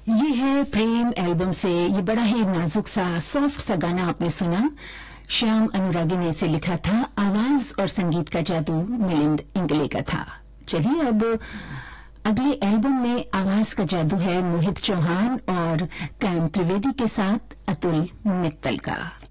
ये है प्रेम एल्बम से ये बड़ा ही नाजुक सा सॉफ्ट सा गाना आपने सुना। श्याम अनुरागी ने इसे लिखा था। आवाज और संगीत का जादू मिलिंद इंगले का था। चलिए अब अगले एल्बम में आवाज का जादू है मोहित चौहान और कायम त्रिवेदी के साथ अतुल मित्तल का।